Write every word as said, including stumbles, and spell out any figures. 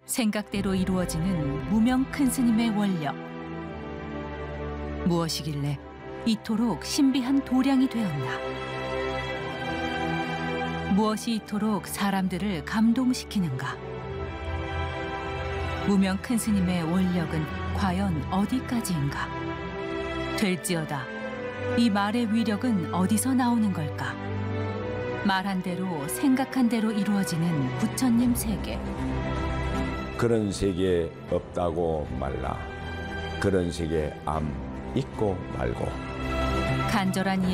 생각대로 이루어지는 무명 큰 스님의 원력. 무엇이길래 이토록 신비한 도량이 되었나? 무엇이 이토록 사람들을 감동시키는가? 무명 큰 스님의 원력은 과연 어디까지인가? 될지어다, 이 말의 위력은 어디서 나오는 걸까? 말한 대로 생각한 대로 이루어지는 부처님 세계. 그런 세계 없다고 말라. 그런 세계 암 있고 말고. 간절한